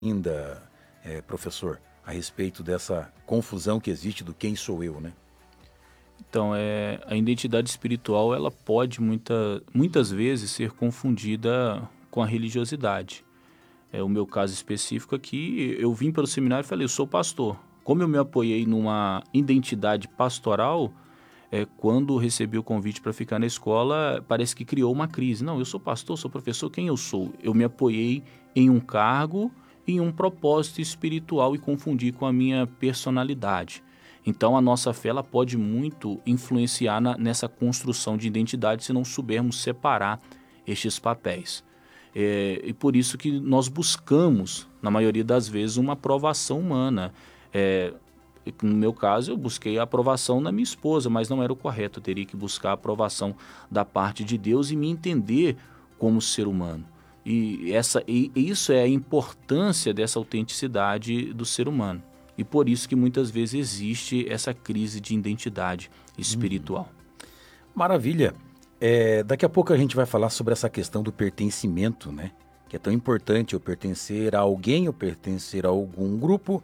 ainda, professor, a respeito dessa confusão que existe do quem sou eu, né? Então, a identidade espiritual ela pode muitas vezes ser confundida com a religiosidade. O meu caso específico aqui, eu vim para o seminário e falei, eu sou pastor. Como eu me apoiei numa identidade pastoral, quando recebi o convite para ficar na escola, parece que criou uma crise. Não, eu sou pastor, sou professor, quem eu sou? Eu me apoiei em um cargo, em um propósito espiritual e confundi com a minha personalidade. Então, a nossa fé ela pode muito influenciar nessa construção de identidade se não soubermos separar estes papéis. E por isso que nós buscamos, na maioria das vezes, uma aprovação humana. No meu caso, eu busquei a aprovação na minha esposa, mas não era o correto. Eu teria que buscar a aprovação da parte de Deus e me entender como ser humano. E isso é a importância dessa autenticidade do ser humano. E por isso que muitas vezes existe essa crise de identidade espiritual. Maravilha. Daqui a pouco a gente vai falar sobre essa questão do pertencimento, né? Que é tão importante, eu pertencer a alguém, eu pertencer a algum grupo.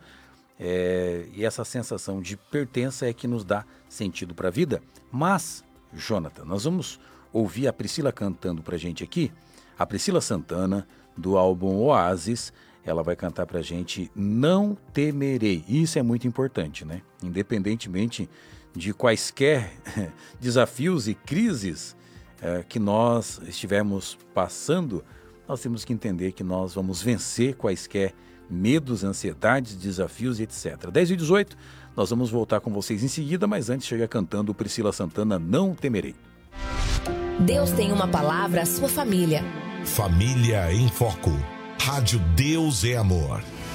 E essa sensação de pertença é que nos dá sentido para a vida. Mas, Jonathan, nós vamos ouvir a Priscila cantando para a gente aqui. A Priscila Santana, do álbum Oasis, ela vai cantar pra gente Não Temerei. Isso é muito importante, né? Independentemente de quaisquer desafios e crises que nós estivermos passando, nós temos que entender que nós vamos vencer quaisquer medos, ansiedades, desafios e etc. 10h18, nós vamos voltar com vocês em seguida, mas antes chega cantando Priscila Santana, Não Temerei. Deus tem uma palavra à sua família. Família em Foco. Rádio Deus é Amor.